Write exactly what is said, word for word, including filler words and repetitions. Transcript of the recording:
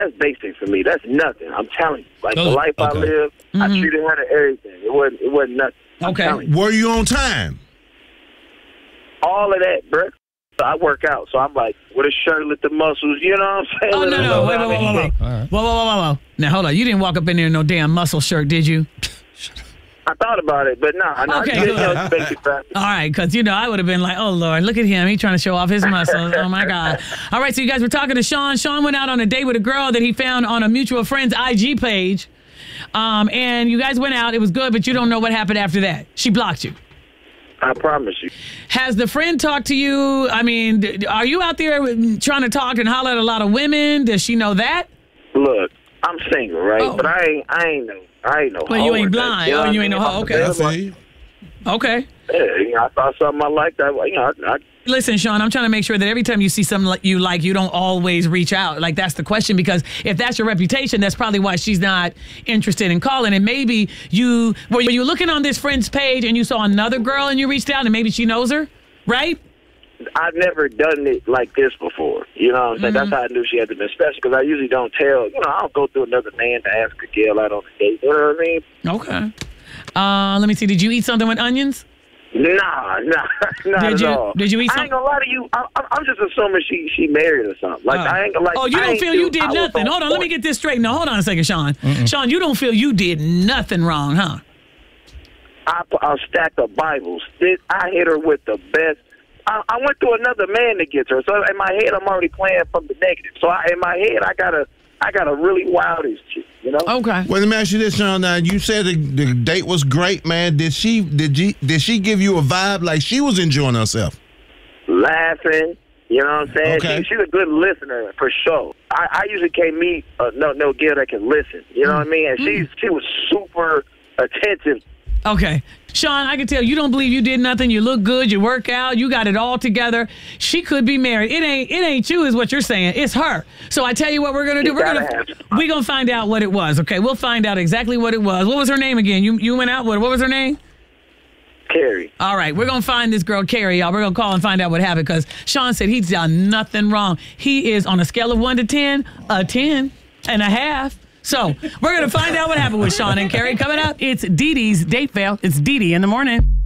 That's basic for me. That's nothing. I'm telling you. Like, Those, the life okay. I live, Mm-hmm. I treated her to everything. It wasn't, it wasn't nothing. I'm Okay. telling you. Were you on time? All of that, bro. So I work out. So I'm like, with a shirt, let the muscles, you know what I'm saying? Oh, Let no, them no. go Wait, down wait, wait, and wait, shit. wait. Whoa, whoa, whoa, whoa, whoa. Now, hold on. You didn't walk up in there in no damn muscle shirt, did you? I thought about it, but nah. nah Okay, I just, good. you know, basic fact. All right, because, you know, I would have been like, oh, Lord, look at him. He's trying to show off his muscles. Oh, my God. All right, so you guys were talking to Sean. Sean went out on a date with a girl that he found on a mutual friend's I G page. Um, and you guys went out. It was good, but you don't know what happened after that. She blocked you. I promise you. Has the friend talked to you? I mean, d- are you out there trying to talk and holler at a lot of women? Does she know that? Look, I'm single, right? Oh. But I ain't, I ain't no, I ain't no. Well, you hoe ain't or blind. nothing, Oh, know you what ain't I no mean? hoe. Okay. I feel you. Okay. Yeah, you know, I thought something I liked. I, you know, I, I Listen, Sean, I'm trying to make sure that every time you see something like you like, you don't always reach out. Like, that's the question, because if that's your reputation, that's probably why she's not interested in calling. And maybe you were you looking on this friend's page and you saw another girl and you reached out and maybe she knows her, right? I've never done it like this before. You know what I'm saying? Mm-hmm. That's how I knew she had to be special, because I usually don't tell, you know, I don't go through another man to ask a girl out on a date. You know what I mean? Okay. Uh, let me see. Did you eat something with onions? Nah, nah, not Did at you- all. did you eat I some- ain't gonna lie to you. I, I- I'm just assuming she she married or something. Like, Oh. I ain't gonna like. Oh, you I don't ain't feel do- you did I was nothing. on Hold on, let me point. get this straight. No, hold on a second, Sean. Sean, you don't feel you did nothing wrong, huh? I, I stacked the Bibles. This, I hit her with the best. I, I went to another man to get her. So in my head, I'm already playing from the negative. So I, in my head, I got a, I got a really wildish chick. You know? Okay. Well, let me ask you this, Sean. Now, you said the, the date was great, man. Did she did she did she give you a vibe like she was enjoying herself? Laughing. You know what I'm saying? Okay. She, she's a good listener for sure. I, I usually can't meet uh, no no girl that can listen. You know what I mean? And she's she was super attentive. Okay. Sean, I can tell you don't believe you did nothing. You look good. You work out. You got it all together. She could be married. It ain't it ain't you is what you're saying. It's her. So I tell you what we're going to do. You We're gotta going have to it. we going to find out what it was. Okay? We'll find out exactly what it was. What was her name again? You you went out with, what was her name? Carrie. All right, we're going to find this girl, Carrie, y'all. We're going to call and find out what happened, because Sean said he's done nothing wrong. He is on a scale of one to ten, a ten and a half. So we're going to find out what happened with Sean and Carrie. Coming up, it's Dee Dee's Date Fail. It's Dee Dee in the morning.